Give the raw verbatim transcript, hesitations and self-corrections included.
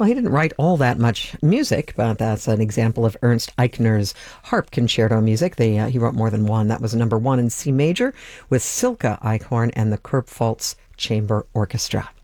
Well, he didn't write all that much music, but that's an example of Ernst Eichner's harp concerto music. They, uh, he wrote more than one. That was number one in C major with Silke Eichhorn and the Kurpfalz Chamber Orchestra.